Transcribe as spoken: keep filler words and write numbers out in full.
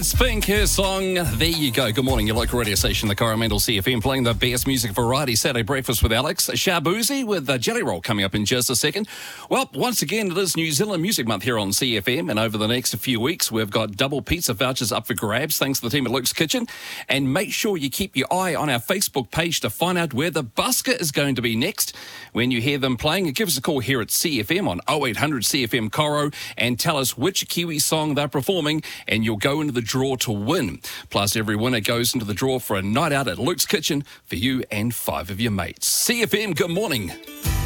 Spink, her song, There You Go. Good morning, your local radio station, the Coromandel C F M, playing the best music variety Saturday breakfast with Alex. Shabuzi with the Jelly Roll coming up in just a second. Well, once again, it is New Zealand Music Month here on C F M, and over the next few weeks, we've got double pizza vouchers up for grabs, thanks to the team at Luke's Kitchen. And make sure you keep your eye on our Facebook page to find out where the busker is going to be next. When you hear them playing, give us a call here at C F M on oh eight hundred C F M Coro and tell us which Kiwi song they're performing, and you'll go into the draw to win. Plus, every winner goes into the draw for a night out at Luke's Kitchen for you and five of your mates. C F M, good morning.